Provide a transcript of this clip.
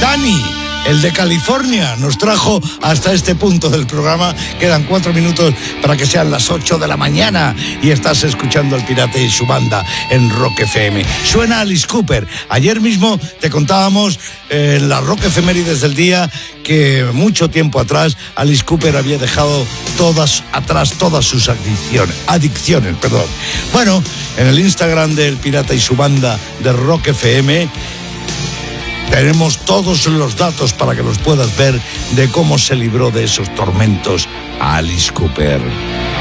Dani, el de California, nos trajo hasta este punto del programa. Quedan 4 minutos para que sean las 8 de la mañana y estás escuchando al Pirata y su banda en Rock FM. Suena Alice Cooper. Ayer mismo te contábamos en la Rock Efemérides del día que mucho tiempo atrás Alice Cooper había dejado atrás todas sus adicciones. Bueno, en el Instagram del Pirata y su banda de Rock FM tenemos todos los datos para que los puedas ver de cómo se libró de esos tormentos Alice Cooper.